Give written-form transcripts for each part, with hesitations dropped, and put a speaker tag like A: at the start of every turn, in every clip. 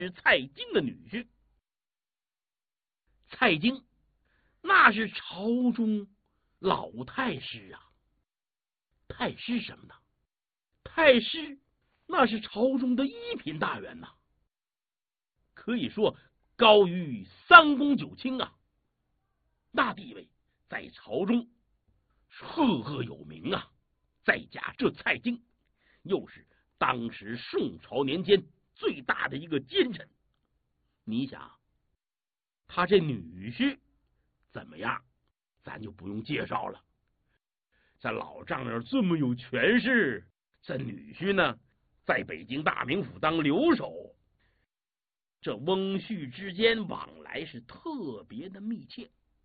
A: 蔡京的女婿。蔡京那是朝中老太师啊，太师什么呢？太师那是朝中的一品大员呐，可以说高于三公九卿啊，那地位在朝中赫赫有名啊。再加这蔡京又是当时宋朝年间最大的一个奸臣，你想他这女婿怎么样，咱就不用介绍了。这老丈人这么有权势，这女婿呢在北京大名府当留守，这翁婿之间往来是特别的密切。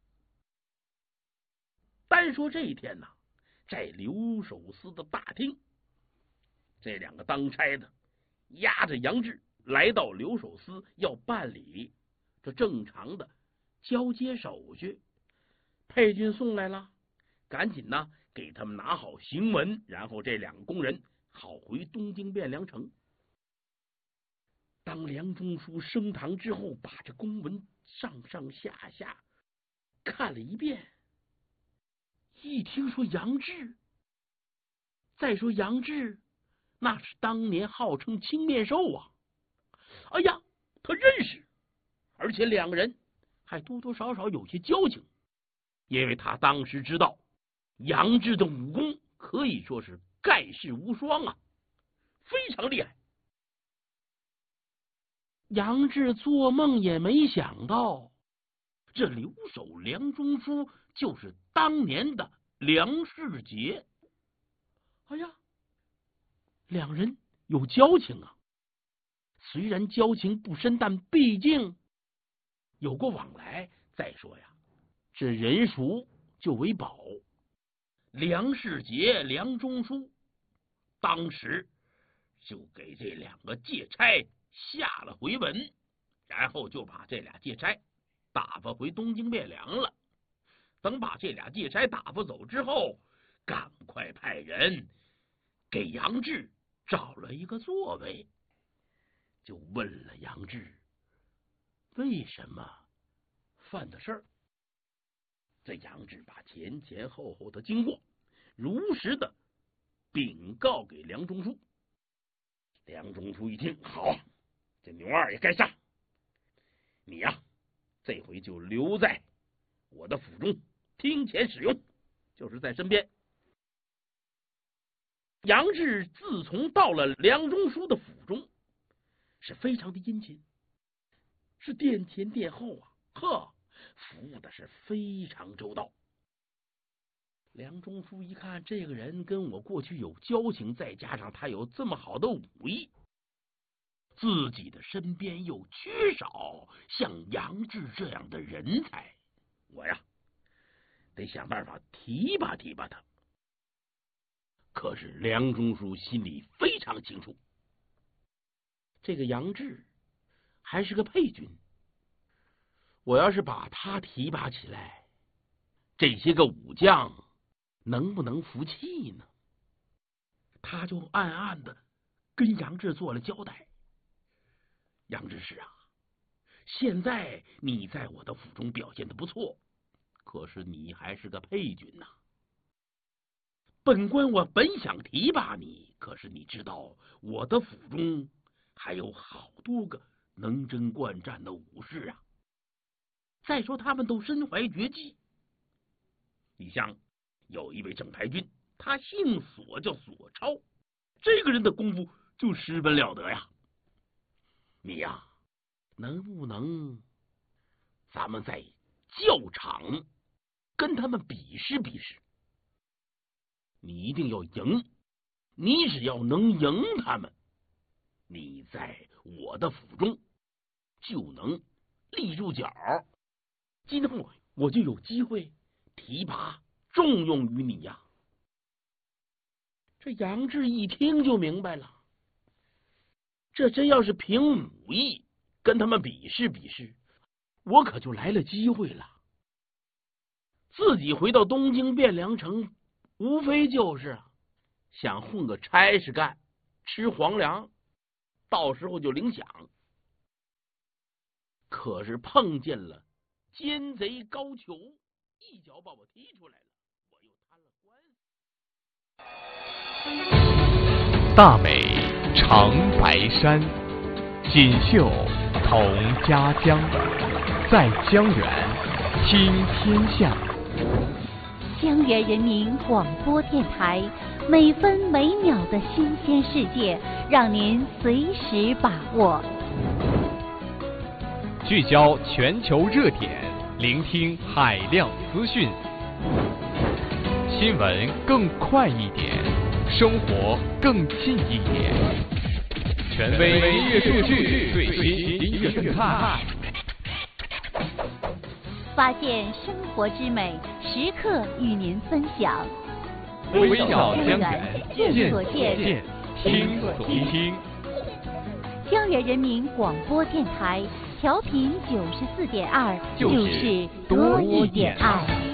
A: 单说这一天呢，在留守司的大厅，这两个当差的押着杨志来到留守司，要办理这正常的交接手续。配军送来了，赶紧呢给他们拿好行文，然后这两个工人好回东京汴梁城。当梁中书升堂之后，把这公文上上下下看了一遍，一听说杨志，再说杨志那是当年号称青面兽啊，哎呀，他认识，而且两个人还多多少少有些交情，因为他当时知道杨志的武功可以说是盖世无双啊，非常厉害。杨志做梦也没想到，这留守梁中书就是当年的梁世杰。哎呀，两人有交情啊，虽然交情不深，但毕竟有过往来。再说呀，这人熟就为宝。梁世杰、梁中书当时就给这两个借差下了回文，然后就把这俩借差打发回东京汴梁了。等把这俩借差打发走之后，赶快派人给杨志找了一个座位，就问了杨志为什么犯的事儿。这杨志把前前后后的经过如实的禀告给梁中书。梁中书一听，好，这牛二也该上，你呀，这回就留在我的府中听钱使用，就是在身边。杨志自从到了梁中书的府中，是非常的殷勤，是殿前殿后啊，服务的是非常周到。梁中书一看这个人跟我过去有交情，再加上他有这么好的武艺，自己的身边又缺少像杨志这样的人才，我呀得想办法提拔提拔他。可是梁中书心里非常清楚，这个杨志还是个配军，我要是把他提拔起来，这些个武将能不能服气呢？他就暗暗的跟杨志做了交代。杨志是啊，现在你在我的府中表现的不错，可是你还是个配军呐。本官我本想提拔你，可是你知道我的府中还有好多个能征惯战的武士啊。再说他们都身怀绝技，你像有一位正牌军，他姓索，叫索超，这个人的功夫就十分了得呀。你呀，能不能咱们在教场跟他们比试比试？你一定要赢，你只要能赢他们，你在我的府中就能立住脚，今后我就有机会提拔重用于你呀。这杨志一听就明白了，这真要是凭武艺跟他们比试比试，我可就来了机会了。自己回到东京汴梁城，无非就是想混个差事干，吃皇粮，到时候就领饷。 可是碰见了奸贼高俅，一脚把我踢出来了，我又摊了官司。
B: 大美长白山，锦绣同家乡，在江源听天下。
C: 江源人民广播电台，每分每秒的新鲜世界，让您随时把握。
B: 聚焦全球热点，聆听海量资讯，新闻更快一点，生活更近一点。权威音乐数据，最新音乐动态，
C: 发现生活之美，时刻与您分享。
B: 微笑江源，
C: 见所见，
B: 听所听。
C: 江源人民广播电台，调频94.2，就是多一点爱。